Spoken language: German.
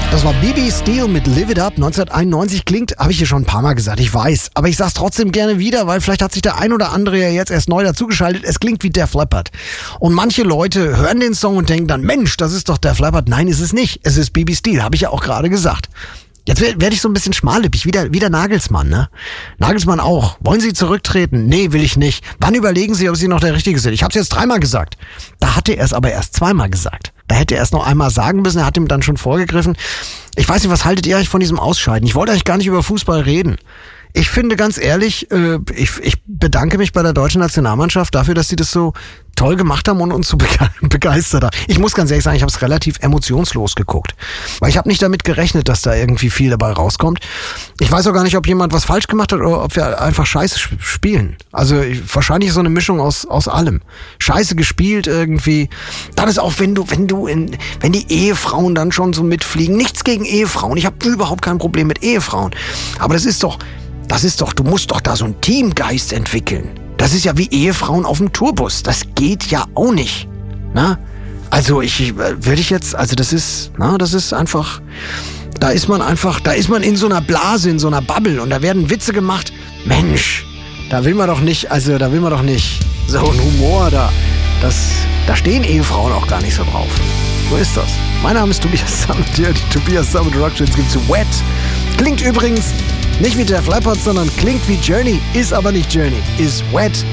Das war Bibi Steel mit Live It Up 1991. Klingt, habe ich hier schon ein paar Mal gesagt, ich weiß. Aber ich sag's trotzdem gerne wieder, weil vielleicht hat sich der ein oder andere ja jetzt erst neu dazugeschaltet. Es klingt wie Def Leppard. Und manche Leute hören den Song und denken dann, Mensch, das ist doch Def Leppard. Nein, ist es nicht. Es ist Bibi Steel, habe ich ja auch gerade gesagt. Jetzt werde ich so ein bisschen schmallippig, wie der Nagelsmann, ne? Nagelsmann auch. Wollen Sie zurücktreten? Nee, will ich nicht. Wann überlegen Sie, ob Sie noch der Richtige sind? Ich habe es jetzt 3-mal gesagt. Da hatte er es aber erst 2-mal gesagt. Da hätte er es noch einmal sagen müssen, er hat ihm dann schon vorgegriffen. Ich weiß nicht, was haltet ihr eigentlich von diesem Ausscheiden? Ich wollte eigentlich gar nicht über Fußball reden. Ich finde ganz ehrlich, ich bedanke mich bei der deutschen Nationalmannschaft dafür, dass sie das so toll gemacht haben und uns so begeistert haben. Ich muss ganz ehrlich sagen, ich habe es relativ emotionslos geguckt. Weil ich habe nicht damit gerechnet, dass da irgendwie viel dabei rauskommt. Ich weiß auch gar nicht, ob jemand was falsch gemacht hat oder ob wir einfach scheiße spielen. Also wahrscheinlich so eine Mischung aus allem. Scheiße gespielt irgendwie. Dann ist auch, wenn die Ehefrauen dann schon so mitfliegen. Nichts gegen Ehefrauen. Ich habe überhaupt kein Problem mit Ehefrauen. Aber das ist doch, du musst doch da so einen Teamgeist entwickeln. Das ist ja wie Ehefrauen auf dem Tourbus. Das geht ja auch nicht. Na? Also das ist einfach, da ist man in so einer Blase, in so einer Bubble und da werden Witze gemacht. Mensch, da will man doch nicht so ein Humor da. Da stehen Ehefrauen auch gar nicht so drauf. So ist das. Mein Name ist Tobias Sammet, die Tobias Sammet Rockshins gibt's Wet. Klingt übrigens nicht wie Def Leppard, sondern klingt wie Journey, ist aber nicht Journey, ist Wet.